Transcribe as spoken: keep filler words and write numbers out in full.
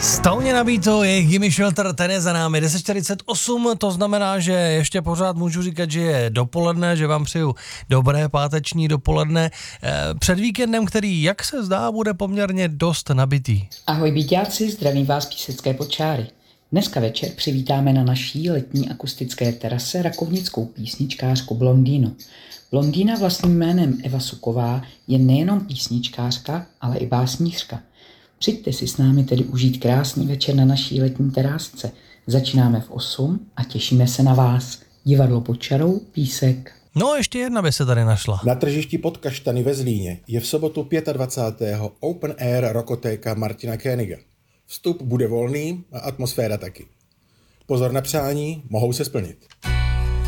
Stouně nabíto je Gimme Shelter, ten je za námi deset čtyřicet osm, to znamená, že ještě pořád můžu říkat, že je dopoledne, že vám přeju dobré páteční dopoledne. Před víkendem, který, jak se zdá, bude poměrně dost nabitý. Ahoj byťáci, zdravím vás Písecké Počáry. Dneska večer přivítáme na naší letní akustické terase rakovnickou písničkářku Blondýnu. Blondýna vlastním jménem Eva Suková je nejenom písničkářka, ale i básnířka. Přijďte si s námi tedy užít krásný večer na naší letní terásce. Začínáme v osm a těšíme se na vás. Divadlo pod čarou, Písek. No, ještě jedna by se tady našla. Na tržišti pod Kaštany ve Zlíně je v sobotu dvacátého pátého Open Air rokotéka Martina Koeniga. Vstup bude volný a atmosféra taky. Pozor na přání, mohou se splnit.